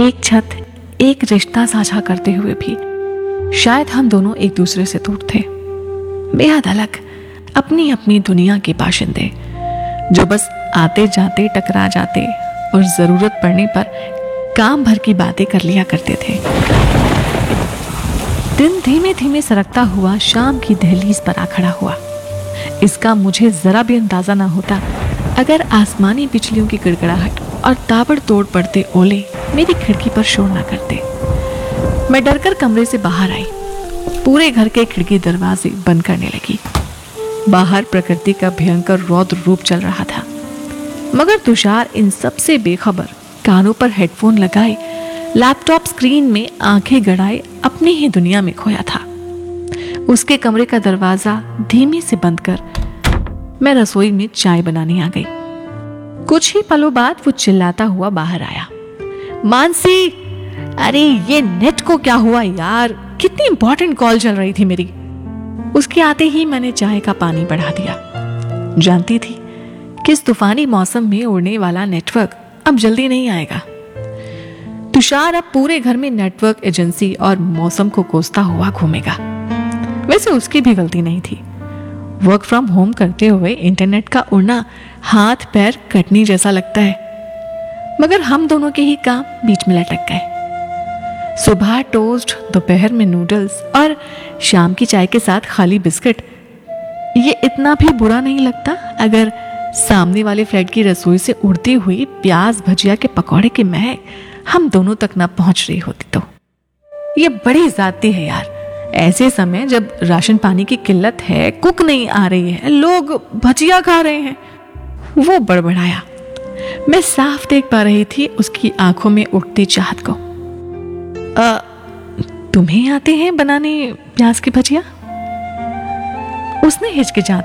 एक छत, एक रिश्ता साझा करते हुए भी शायद हम दोनों एक दूसरे से दूर थे। बेहद अलग, अपनी अपनी दुनिया के बाशिंदे जो बस आते जाते टकरा जाते और जरूरत पड़ने पर काम भर की बातें कर लिया करते थे। दिन धीमे धीमे सरकता हुआ शाम की दहलीज पर आ खड़ा हुआ। इसका मुझे जरा भी अंदाजा ना होता अगर आसमानी बिजलियों की गड़गड़ाहट और ताबड़तोड़ पड़ते ओले मेरी खिड़की पर शोर ना करते। मैं डरकर कमरे से बाहर आई, पूरे घर के खिड़की दरवाजे बंद करने लगी। बाहर प्रकृति का भयंकर रौद्र रूप चल रहा था, मगर तुषार इन सब से बेखबर कानों पर हेडफोन लगाए लैपटॉप स्क्रीन में आंखें गड़ाए अपनी ही दुनिया में खोया था। उसके कमरे का दरवाजा धीमे से बंद कर मैं रसोई में चाय बनाने आ गई। कुछ ही पलों बाद वो चिल्लाता हुआ बाहर आया, मानसी, अरे ये नेट को क्या हुआ यार, कितनी इंपॉर्टेंट कॉल चल रही थी मेरी। उसके आते ही मैंने चाय का पानी बढ़ा दिया। जानती थी कि इस तूफानी मौसम में उड़ने वाला नेटवर्क अब जल्दी नहीं आएगा। तुषार अब पूरे घर में नेटवर्क एजेंसी और मौसम को कोसता हुआ घूमेगा। वैसे उसकी भी गलती नहीं थी। वर्क फ्रॉम होम करते हुए इंटरनेट का उड़ना हाथ पैर कटनी जैसा लगता है, मगर हम दोनों के ही काम बीच में लटक गए। सुबह टोस्ट, दोपहर में नूडल्स और शाम की चाय के साथ खाली बिस्किट। ये इतना भी बुरा नहीं लगता अगर सामने वाले फ्लैट की रसोई से उड़ती हुई प्याज भजिया के पकौड़े की महक हम दोनों तक ना पहुंच रही होती तो। ये बड़ी ज्यादती है यार। ऐसे समय जब राशन पानी की किल्लत है, कुक नहीं आ रही है, लोग भजिया खा रहे हैं। वो बड़बड़ाया। मैं साफ देख पा रही थी उसकी आंखों में उठती चाहत को। तुम्हें आते हैं बनाने प्याज की भजिया? उसने हिचकिचाते